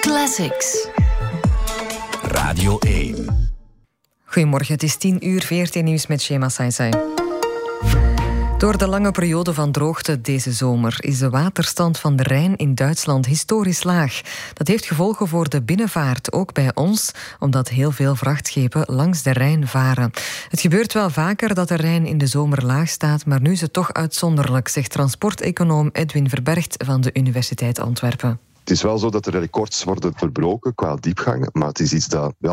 Classics. Radio 1. Goedemorgen, het is 10:00, VRT Nieuws met Shema Saisai. Door de lange periode van droogte deze zomer is de waterstand van de Rijn in Duitsland historisch laag. Dat heeft gevolgen voor de binnenvaart, ook bij ons, omdat heel veel vrachtschepen langs de Rijn varen. Het gebeurt wel vaker dat de Rijn in de zomer laag staat, maar nu is het toch uitzonderlijk, zegt transporteconoom Edwin Verbergt van de Universiteit Antwerpen. Het is wel zo dat er records worden verbroken qua diepgang, maar het is iets dat